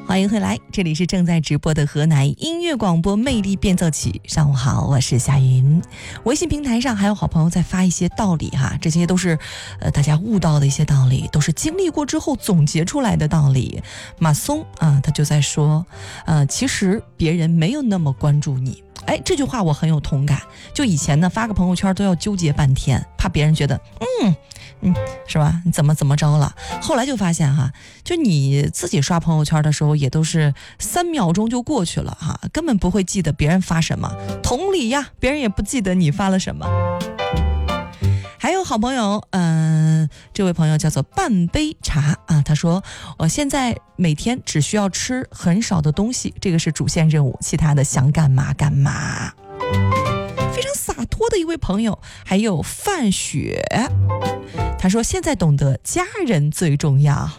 欢迎回来，这里是正在直播的河南音乐广播魅力变奏曲。上午好，我是夏云。微信平台上还有好朋友在发一些道理哈，这些都是大家悟到的一些道理，都是经历过之后总结出来的道理。马松他就在说其实别人没有那么关注你。这句话我很有同感。就以前呢，发个朋友圈都要纠结半天，怕别人觉得是吧？你怎么着了？后来就发现哈，就你自己刷朋友圈的时候，也都是3秒钟就过去了哈，根本不会记得别人发什么。同理呀，别人也不记得你发了什么。还有好朋友，这位朋友叫做半杯茶他说我现在每天只需要吃很少的东西，这个是主线任务，其他的想干嘛干嘛。非常洒脱的一位朋友。还有范雪，他说现在懂得家人最重要。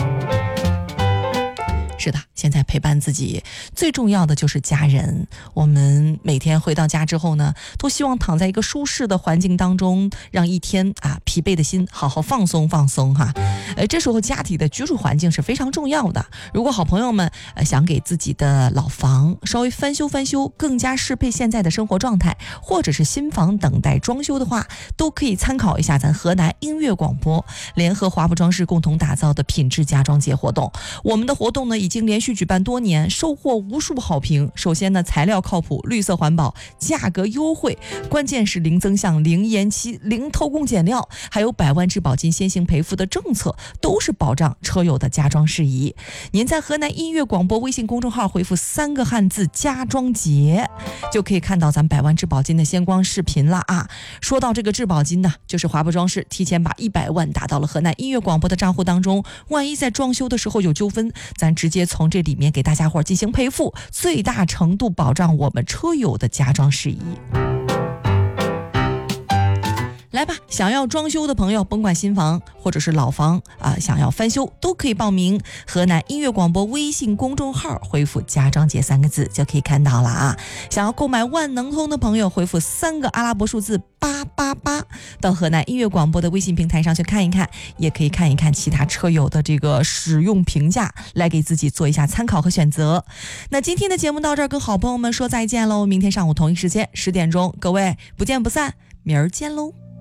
是的，现在陪伴自己最重要的就是家人。我们每天回到家之后呢，都希望躺在一个舒适的环境当中，让一天疲惫的心好好放松放松哈。这时候家庭的居住环境是非常重要的。如果好朋友们想给自己的老房稍微翻修翻修，更加适配现在的生活状态，或者是新房等待装修的话，都可以参考一下咱河南音乐广播联合华普装饰共同打造的品质家装节活动。我们的活动呢已经连续举办多年，收获无数好评。首先呢，材料靠谱，绿色环保，价格优惠，关键是零增项、零延期、零偷工减料，还有100万质保金先行赔付的政策，都是保障车友的家装事宜。您在河南音乐广播微信公众号回复3个汉字家装节，就可以看到咱100万质保金的先光视频了啊。说到这个质保金呢，就是华普装饰提前把100万打到了河南音乐广播的账户当中，万一在装修的时候有纠纷，咱直接从这里面给大家伙进行赔付，最大程度保障我们车友的家装事宜。来吧，想要装修的朋友，甭管新房或者是老房想要翻修，都可以报名河南音乐广播微信公众号，回复家装节3个字就可以看到了啊。想要购买万能通的朋友，回复3个阿拉伯数字888到河南音乐广播的微信平台上去看一看，也可以看一看其他车友的这个使用评价，来给自己做一下参考和选择。那今天的节目到这儿，跟好朋友们说再见喽，明天上午同一时间10点钟，各位不见不散，明儿见喽。